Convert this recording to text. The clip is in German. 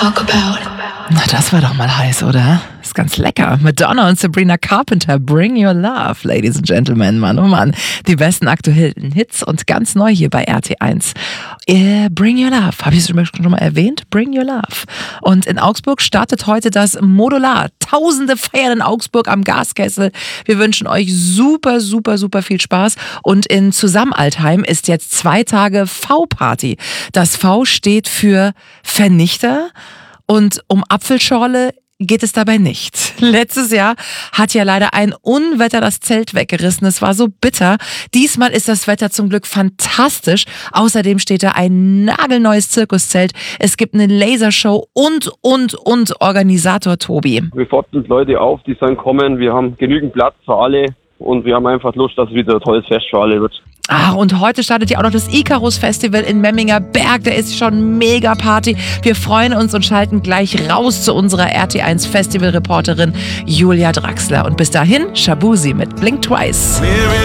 talk about. Na, das war doch mal heiß, oder? Ist ganz lecker. Madonna und Sabrina Carpenter, Bring Your Love, Ladies and Gentlemen. Mann, oh Mann. Die besten aktuellen Hits und ganz neu hier bei RT1. Bring Your Love. Habe ich es schon mal erwähnt? Bring Your Love. Und in Augsburg startet heute das Modular. Tausende feiern in Augsburg am Gaskessel. Wir wünschen euch super, super, super viel Spaß. Und in Zusammenaltheim ist jetzt 2 Tage V-Party. Das V steht für Vernichter. Und um Apfelschorle geht es dabei nicht. Letztes Jahr hat ja leider ein Unwetter das Zelt weggerissen. Es war so bitter. Diesmal ist das Wetter zum Glück fantastisch. Außerdem steht da ein nagelneues Zirkuszelt. Es gibt eine Lasershow und Organisator Tobi. Wir fordern Leute auf, die sollen kommen. Wir haben genügend Platz für alle und wir haben einfach Lust, dass es wieder ein tolles Fest für alle wird. Ah, und heute startet ja auch noch das Icarus Festival in Memminger Berg. Da ist schon mega Party. Wir freuen uns und schalten gleich raus zu unserer RT1 Festival-Reporterin Julia Draxler. Und bis dahin, Shabuzi mit Blink Twice.